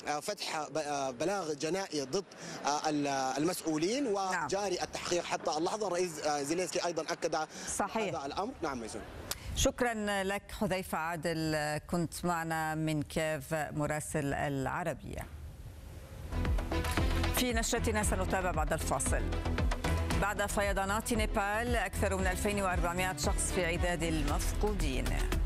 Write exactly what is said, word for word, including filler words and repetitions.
فتح بلاغ جنائي ضد المسؤولين وجاري التحقيق حتى اللحظة. الرئيس زيلينسكي أيضا أكد صحيح هذا الأمر. نعم ميسون. شكرا لك حذيفة عادل، كنت معنا من كييف مراسل العربية. في نشرتنا سنتابع بعد الفاصل. بعد فيضانات نيبال أكثر من ألفين وأربعمائة شخص في عداد المفقودين.